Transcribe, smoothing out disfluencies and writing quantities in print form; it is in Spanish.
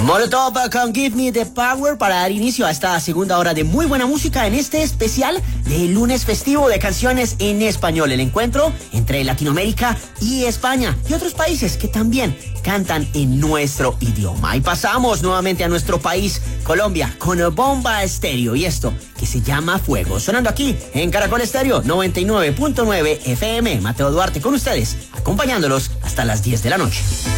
Molotov con Give Me the Power para dar inicio a esta segunda hora de muy buena música en este especial de lunes festivo de canciones en español. El encuentro entre Latinoamérica y España y otros países que también cantan en nuestro idioma. Y pasamos nuevamente a nuestro país, Colombia, con Bomba Estéreo y esto que se llama Fuego. Sonando aquí en Caracol Estéreo 99.9 FM. Mateo Duarte con ustedes, acompañándolos hasta las 10 de la noche.